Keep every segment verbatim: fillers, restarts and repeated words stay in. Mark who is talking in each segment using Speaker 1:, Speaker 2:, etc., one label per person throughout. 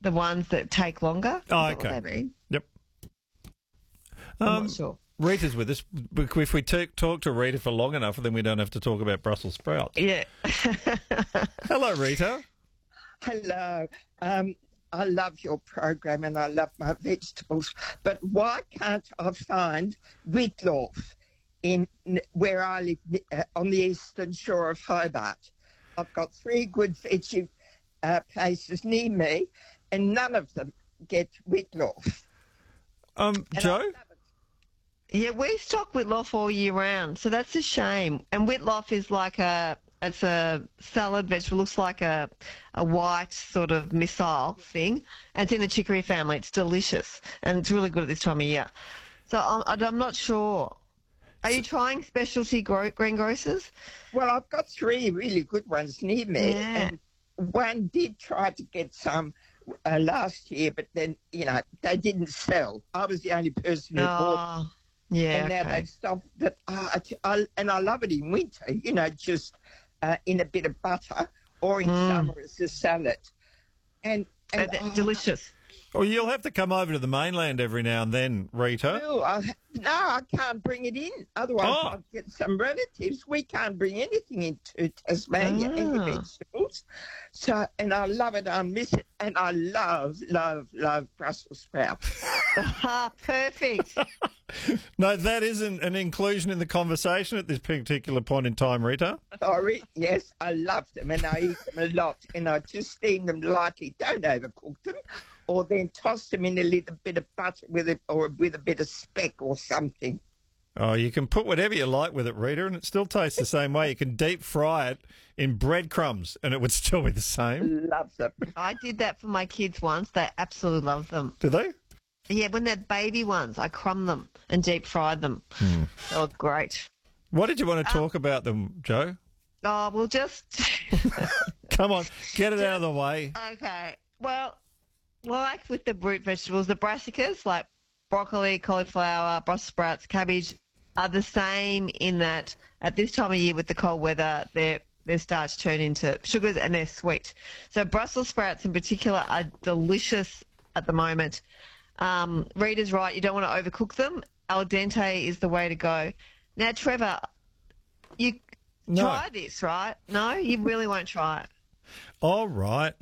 Speaker 1: the ones that take longer.
Speaker 2: Oh,
Speaker 1: Is that what
Speaker 2: okay.
Speaker 1: they mean?
Speaker 2: Yep.
Speaker 1: I'm
Speaker 2: Um,
Speaker 1: not sure.
Speaker 2: Rita's with us. If we t- talk to Rita for long enough, then we don't have to talk about Brussels sprouts.
Speaker 1: Yeah.
Speaker 2: Hello, Rita.
Speaker 3: Hello. Um, I love your program and I love my vegetables, but why can't I find wheatloaf in where I live uh, on the eastern shore of Hobart? I've got three good veggie uh, places near me, and none of them get wheatloaf.
Speaker 2: Um,
Speaker 3: And I
Speaker 2: Joe?
Speaker 3: love it.
Speaker 1: Yeah, we stock whitloaf all year round, so that's a shame. And whitloaf is like a, it's a salad vegetable, looks like a, a white sort of missile thing. And it's in the chicory family. It's delicious, and it's really good at this time of year. So I'm, I'm not sure. Are you trying specialty gro- greengrocers?
Speaker 3: Well, I've got three really good ones near me,
Speaker 1: Yeah.
Speaker 3: and one did try to get some uh, last year, but then, you know, they didn't sell. I was the only person who bought
Speaker 1: Oh, yeah,
Speaker 3: and now
Speaker 1: okay.
Speaker 3: they've stopped. But uh, I, I, and I love it in winter, you know, just uh, in a bit of butter, or in
Speaker 1: Mm.
Speaker 3: summer as a salad. And, and
Speaker 1: And they're
Speaker 3: oh,
Speaker 1: delicious.
Speaker 2: Well, you'll have to come over to the mainland every now and then, Rita.
Speaker 3: no, I, no, I can't bring it in. Otherwise,
Speaker 2: Oh.
Speaker 3: I'll get some relatives. We can't bring anything into Tasmania, any
Speaker 1: Ah.
Speaker 3: vegetables. So, and I love it. I miss it. And I love, love, love Brussels sprouts.
Speaker 1: Ah, perfect.
Speaker 2: No, that isn't an inclusion in the conversation at this particular point in time, Rita.
Speaker 3: Sorry, yes, I love them and I eat them a lot, and I just steam them lightly. Don't overcook them, or then toss them in a little bit of butter with it, or with a bit of speck or something.
Speaker 2: Oh, you can put whatever you like with it, Rita, and it still tastes the same way. You can deep fry it in breadcrumbs, and it would still be the same.
Speaker 3: Love them.
Speaker 1: I did that for my kids once. They absolutely love them.
Speaker 2: Do they?
Speaker 1: Yeah, when they're baby ones, I crumb them and deep fried them.
Speaker 2: Hmm.
Speaker 1: They were great.
Speaker 2: What did you want to talk about them, Joe?
Speaker 1: Oh, we'll just...
Speaker 2: Come on, get it out of the way.
Speaker 1: Okay. Well, like with the root vegetables, the brassicas, like broccoli, cauliflower, Brussels sprouts, cabbage, are the same in that at this time of year with the cold weather, their their starch turn into sugars and they're sweet. So Brussels sprouts in particular are delicious at the moment. Um, Rita's right, you don't want to overcook them. Al dente is the way to go. Now, Trevor, you
Speaker 2: No.
Speaker 1: try this, right? No, you really won't try it.
Speaker 2: All right.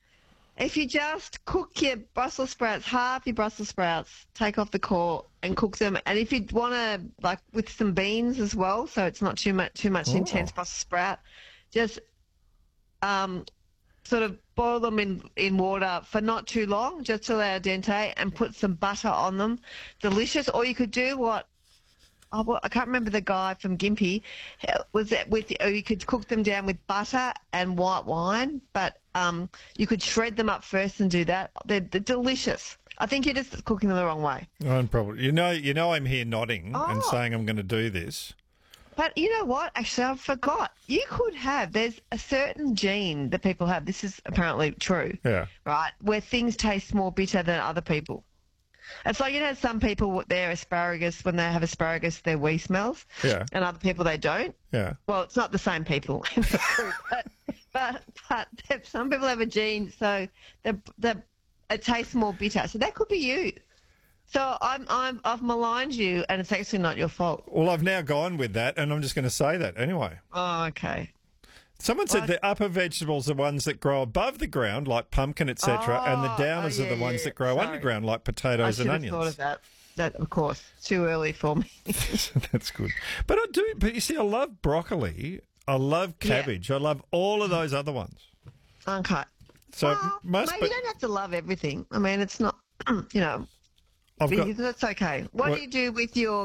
Speaker 1: If you just cook your Brussels sprouts, half your Brussels sprouts, take off the core and cook them. And if you want to, like with some beans as well, so it's not too much too much
Speaker 2: Oh.
Speaker 1: intense Brussels sprout, just um, sort of boil them in, in water for not too long, just till they're al dente, and put some butter on them. Delicious. Or you could do what, oh, well, I can't remember the guy from Gympie, was it with, or you could cook them down with butter and white wine, but um, you could shred them up first and do that. They're, they're delicious. I think you're just cooking them the wrong way.
Speaker 2: I'm probably, you know, you know, I'm here nodding and
Speaker 1: Oh.
Speaker 2: saying I'm going to do this.
Speaker 1: But you know what? Actually, I forgot. You could have, there's a certain gene that people have. This is apparently true,
Speaker 2: Yeah.
Speaker 1: right? Where things taste more bitter than other people. It's like, you know, some people, their asparagus, when they have asparagus, their wee smells.
Speaker 2: Yeah.
Speaker 1: And other people, they don't.
Speaker 2: Yeah.
Speaker 1: Well, it's not the same people in the group, but, but, but some people have a gene, so the, the, it tastes more bitter. So that could be you. So I'm, I'm, I've maligned you, and it's actually not your fault.
Speaker 2: Well, I've now gone with that, and I'm just going to say that anyway.
Speaker 1: Oh, okay.
Speaker 2: Someone said
Speaker 1: Well,
Speaker 2: the upper vegetables are ones that grow above the ground, like pumpkin, et cetera, and the
Speaker 1: Oh,
Speaker 2: downers
Speaker 1: oh,
Speaker 2: are the
Speaker 1: yeah,
Speaker 2: ones
Speaker 1: yeah,
Speaker 2: that grow
Speaker 1: sorry.
Speaker 2: underground, like
Speaker 1: I
Speaker 2: potatoes
Speaker 1: should
Speaker 2: and
Speaker 1: have thought
Speaker 2: onions.
Speaker 1: of that. That, of course, too early for me.
Speaker 2: That's good. But I do. But you see, I love broccoli. I love
Speaker 1: Yeah.
Speaker 2: cabbage. I love all of those other ones.
Speaker 1: Okay.
Speaker 2: So
Speaker 1: well,
Speaker 2: must
Speaker 1: mate,
Speaker 2: be.
Speaker 1: you don't have to love everything. I mean, it's not, you know,
Speaker 2: I've got.
Speaker 1: that's okay. What,
Speaker 2: What-
Speaker 1: do you do with your